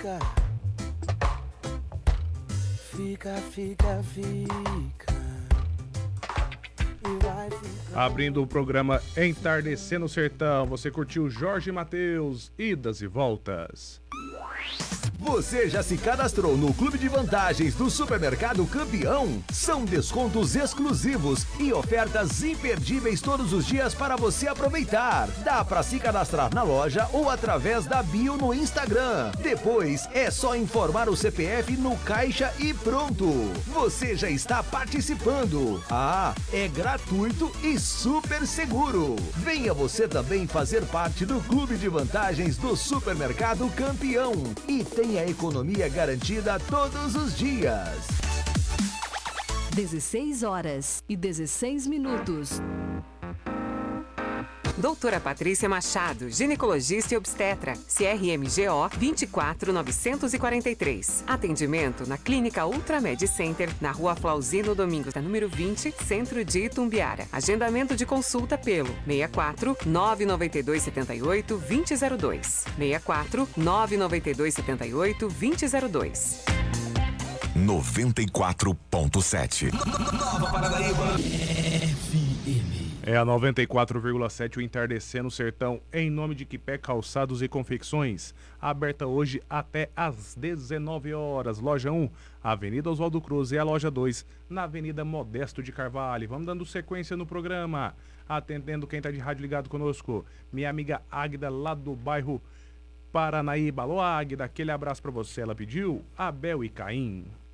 fica. Fica, fica, fica. E vai ficar. Abrindo o programa Entardecer no Sertão, você curtiu Jorge Mateus, Idas e Voltas. Você já se cadastrou no Clube de Vantagens do Supermercado Campeão? São descontos exclusivos e ofertas imperdíveis todos os dias para você aproveitar. Dá para se cadastrar na loja ou através da bio no Instagram. Depois é só informar o CPF no caixa e pronto. Você já está participando. Ah, é gratuito e super seguro. Venha você também fazer parte do Clube de Vantagens do Supermercado Campeão e tenha a economia garantida todos os dias. 16h16. Doutora Patrícia Machado, ginecologista e obstetra, CRMGO 24943. Atendimento na Clínica Ultramed Center, na Rua Flauzino Domingos, número 20, Centro de Itumbiara. Agendamento de consulta pelo 64 992 78 2002. 64 992 78 2002. 94.7 Nova Paranaíba FM. É a 94,7 o Entardecer no Sertão, em nome de Quipé Calçados e Confecções. Aberta hoje até às 19 horas. Loja 1, Avenida Oswaldo Cruz, e a loja 2, na Avenida Modesto de Carvalho. Vamos dando sequência no programa. Atendendo quem está de rádio ligado conosco. Minha amiga Águida, lá do bairro Paranaíba. Alô, Águida, aquele abraço para você. Ela pediu Abel e Caim.